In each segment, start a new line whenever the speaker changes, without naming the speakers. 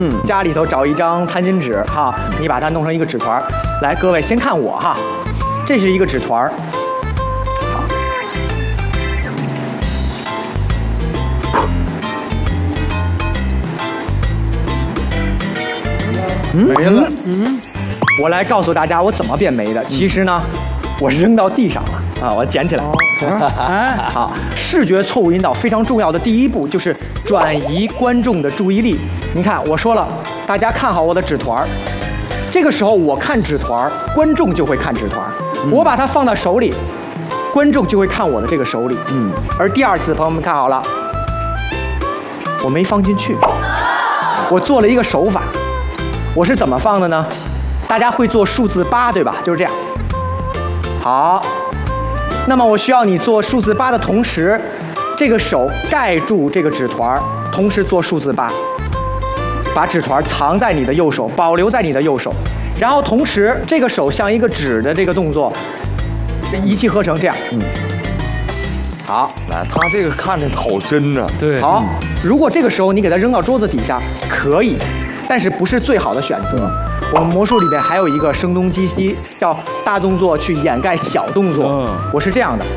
家里头找一张餐巾纸哈，你把它弄成一个纸团。来，各位先看我哈，这是一个纸团。好，
没了。
我来告诉大家我怎么变没的。其实呢，我扔到地上了啊，我捡起来。好，视觉错误引导非常重要的第一步就是转移观众的注意力。你看，我说了，大家看好我的纸团。这个时候我看纸团，观众就会看纸团。我把它放到手里，观众就会看我的这个手里。而第二次，朋友们看好了，我没放进去，我做了一个手法。我是怎么放的呢？大家会做数字8，对吧？就是这样。好，那么我需要你做数字8的同时，这个手盖住这个纸团，同时做数字8。把纸团藏在你的右手，保留在你的右手，然后同时这个手像一个纸的这个动作，一气呵成这样。好，
来，他这个看着好真呐。
对，
好。如果这个时候你给它扔到桌子底下，可以，但是不是最好的选择。我们魔术里面还有一个声东击西，叫大动作去掩盖小动作。我是这样的。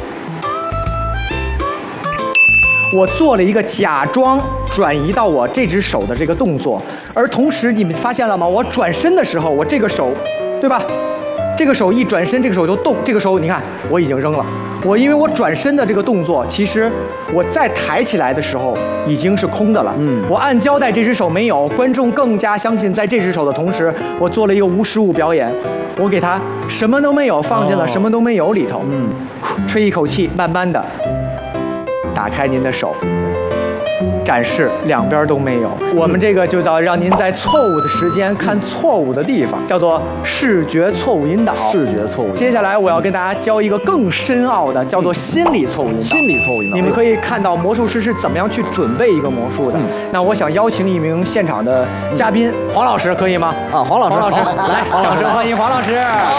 我做了一个假装转移到我这只手的这个动作，而同时你们发现了吗？我转身的时候，我这个手，对吧？这个手一转身，这个手就动。这个时候你看，我已经扔了。因为我转身的这个动作，其实我再抬起来的时候已经是空的了。我按胶带这只手没有，观众更加相信在这只手的同时，我做了一个无实物表演。我给它什么都没有，放进了什么都没有里头。吹一口气，慢慢的打开您的手，展示两边都没有。我们这个就叫让您在错误的时间看错误的地方，叫做视觉错误引导。
视觉错误。
接下来我要跟大家教一个更深奥的，叫做心理错误引导。
心理错误引导。
你们可以看到魔术师是怎么样去准备一个魔术的。那我想邀请一名现场的嘉宾，黄老师，可以吗？
黄老师，
来，掌声欢迎黄老师。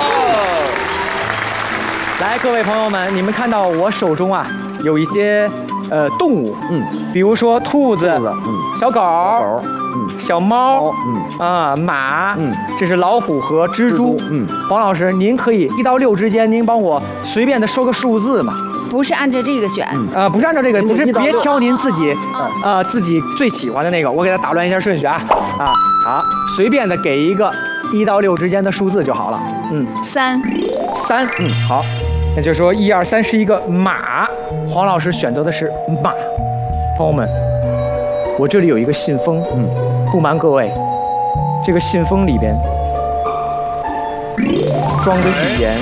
来，各位朋友们，你们看到我手中啊有一些动物，比如说兔子，小狗，小猫，马，这是老虎和蜘蛛。黄老师，您可以1到6之间，您帮我随便的说个数字嘛？
不是按照这个选，
不是按照这个，不是别挑您自己自己最喜欢的那个，我给他打乱一下顺序啊，好，随便的给一个1到6之间的数字就好了。
3，
好。那就是说1、2、3是一个马，黄老师选择的是马。朋友们，我这里有一个信封，不瞒各位，这个信封里边装的语言，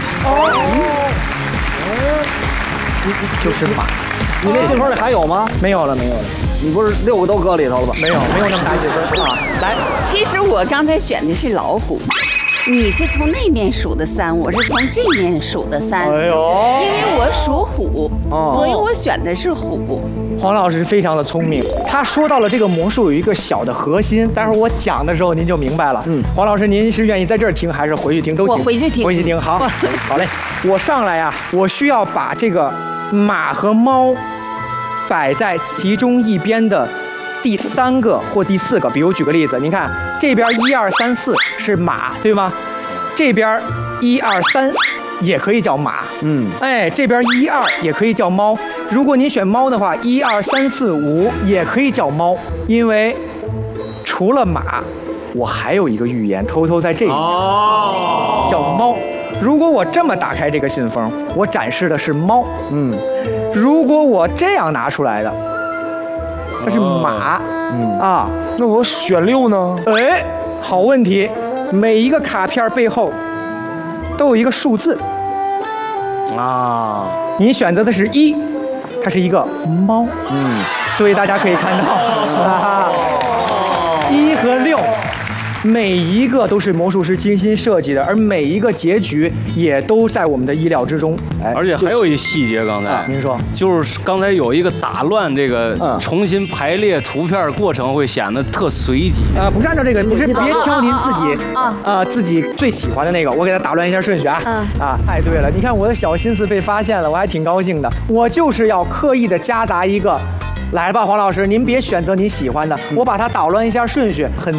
就是马。
你那信封里还有吗？
没有了。
你不是6个都搁里头了吧？
没有那么大信封啊。来，
其实我刚才选的是老虎。你是从那面数的3，我是从这面数的3。因为我属虎，所以我选的是虎。
黄老师非常的聪明，他说到了这个魔术有一个小的核心，待会儿我讲的时候您就明白了。黄老师，您是愿意在这儿听还是回去听？都听。
我回去听。
回去听，好，好嘞。我上来呀，我需要把这个马和猫摆在其中一边的第3个或第4个。比如举个例子，您看这边1、2、3、4是马，对吗？这边1、2、3也可以叫马。这边1、2也可以叫猫。如果您选猫的话，1、2、3、4、5也可以叫猫，因为除了马，我还有一个语言偷偷在这里面，叫猫。如果我这么打开这个信封，我展示的是猫。如果我这样拿出来的，它是马。
那我选6呢？
好问题。每一个卡片背后都有一个数字。你选择的是1，它是一个猫。所以大家可以看到，1和6。每一个都是魔术师精心设计的，而每一个结局也都在我们的意料之中。
而且还有一细节，刚才
您说，
就是刚才有一个打乱这个重新排列图片过程，会显得特随机。
不是按照这个，不是别挑您自己自己最喜欢的那个，我给他打乱一下顺序啊。太对了，你看我的小心思被发现了，我还挺高兴的。我就是要刻意的夹杂一个。来吧，黄老师，您别选择你喜欢的，我把它打乱一下顺序，很